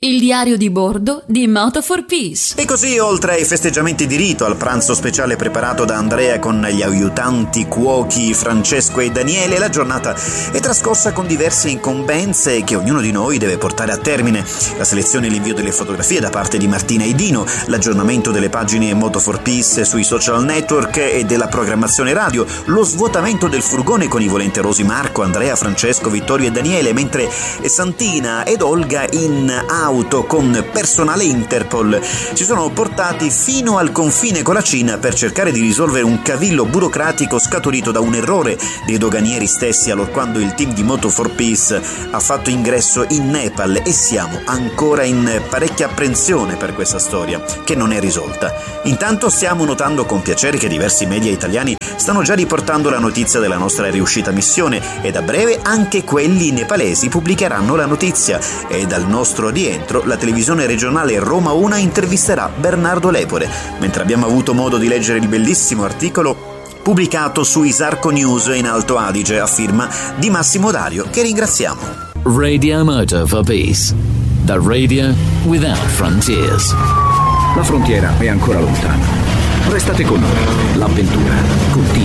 Il diario di bordo di Moto for Peace. E così, oltre ai festeggiamenti di rito, al pranzo speciale preparato da Andrea con gli aiutanti cuochi Francesco e Daniele, la giornata è trascorsa con diverse incombenze che ognuno di noi deve portare a termine. La selezione e l'invio delle fotografie da parte di Martina e Dino, l'aggiornamento delle pagine Moto for Peace sui social network e della programmazione radio, lo svuotamento del furgone con i volenterosi Marco, Andrea, Francesco, Vittorio e Daniele, mentre Santina ed Olga in auto con personale Interpol si sono portati fino al confine con la Cina per cercare di risolvere un cavillo burocratico scaturito da un errore dei doganieri stessi allorquando il team di Moto for Peace ha fatto ingresso in Nepal, e siamo ancora in parecchia apprensione per questa storia che non è risolta. Intanto stiamo notando con piacere che diversi media italiani stanno già riportando la notizia della nostra riuscita missione, ed a breve anche quelli nepalesi pubblicheranno la notizia, e dal nostro rientro la televisione regionale Roma 1 intervisterà Bernardo Lepore, mentre abbiamo avuto modo di leggere il bellissimo articolo pubblicato su Isarco News in Alto Adige a firma di Massimo Dario, che ringraziamo. Radio Moto for Peace, the radio without frontiers. La frontiera è ancora lontana. Restate con noi, l'avventura continua.